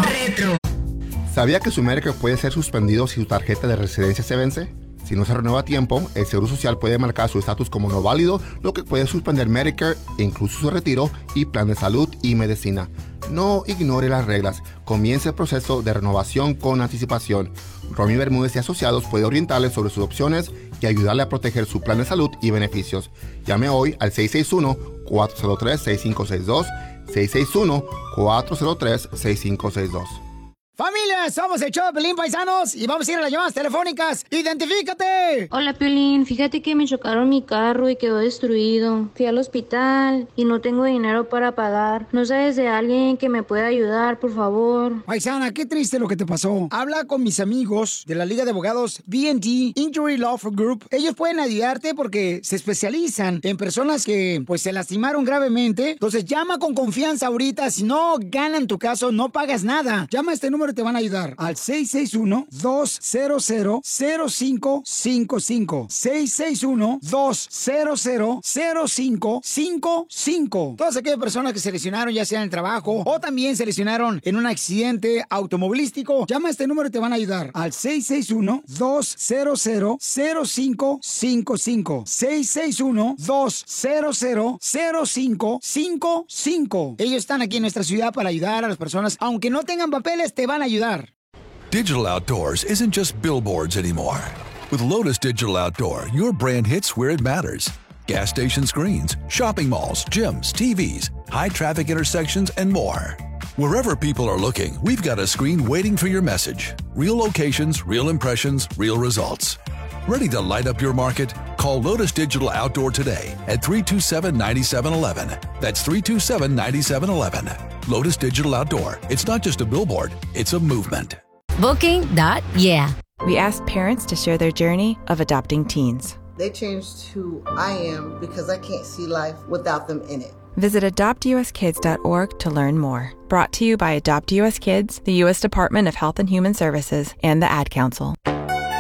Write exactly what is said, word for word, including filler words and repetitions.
Retro. ¿Sabía que su Medicare puede ser suspendido si su tarjeta de residencia se vence? Si no se renueva a tiempo, el Seguro Social puede marcar su estatus como no válido, lo que puede suspender Medicare, incluso su retiro y plan de salud y medicina. No ignore las reglas. Comience el proceso de renovación con anticipación. Romy Bermúdez y Asociados puede orientarle sobre sus opciones y ayudarle a proteger su plan de salud y beneficios. Llame hoy al seis seis uno, cuatro cero tres, seis cinco seis dos, seis seis uno, cuatro cero tres, seis cinco seis dos. ¡Familia! Somos el show de Piolín, paisanos, y vamos a ir a las llamadas telefónicas. ¡Identifícate! Hola, Piolín. Fíjate que me chocaron mi carro y quedó destruido. Fui al hospital y no tengo dinero para pagar. ¿No sabes de alguien que me pueda ayudar, por favor? Paisana, qué triste lo que te pasó. Habla con mis amigos de la Liga de Abogados B and T Injury Law Group. Ellos pueden ayudarte porque se especializan en personas que pues se lastimaron gravemente. Entonces llama con confianza ahorita. Si no ganan tu caso, no pagas nada. Llama a este número y te van a ayudar al seis seis uno, dos cero cero, cero cinco cinco cinco. seis seis uno, dos cero cero, cero cinco cinco cinco. Todas aquellas personas que se lesionaron ya sea en el trabajo o también se lesionaron en un accidente automovilístico, llama a este número y te van a ayudar al seis seis uno, dos cero cero, cero cinco cinco cinco. seis seis uno, dos cero cero, cero cinco cinco cinco. Ellos están aquí en nuestra ciudad para ayudar a las personas. Aunque no tengan papeles, te van a ayudar. Digital Outdoors isn't just billboards anymore. With Lotus Digital Outdoor, your brand hits where it matters. Gas station screens, shopping malls, gyms, T Vs, high-traffic intersections, and more. Wherever people are looking, we've got a screen waiting for your message. Real locations, real impressions, real results. Ready to light up your market? Call Lotus Digital Outdoor today at three two seven, nine seven one one. That's three two seven, nine seven one one. Lotus Digital Outdoor. It's not just a billboard, it's a movement. Booking dot yeah. We asked parents to share their journey of adopting teens. They changed who I am because I can't see life without them in it. Visit adopt u s kids dot org to learn more. Brought to you by Adopt U S Kids, the U S Department of Health and Human Services, and the Ad Council.